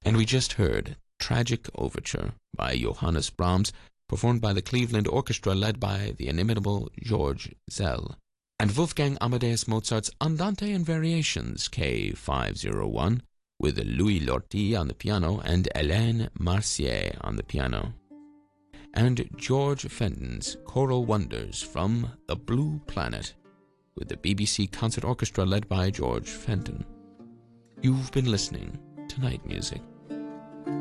And we just heard Tragic Overture by Johannes Brahms, performed by the Cleveland Orchestra led by the inimitable George Szell, and Wolfgang Amadeus Mozart's Andante and Variations K501 with Louis Lorty on the piano and Hélène Marcier on the piano, and George Fenton's Choral Wonders from The Blue Planet with the BBC Concert Orchestra led by George Fenton. You've been listening to Night Music.